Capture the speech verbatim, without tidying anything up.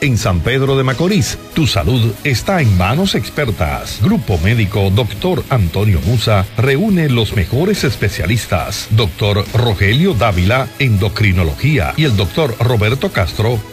En San Pedro de Macorís, tu salud está en manos expertas. Grupo Médico Doctor Antonio Musa reúne los mejores especialistas. Doctor Rogelio Dávila, endocrinología, y el doctor Roberto Castro,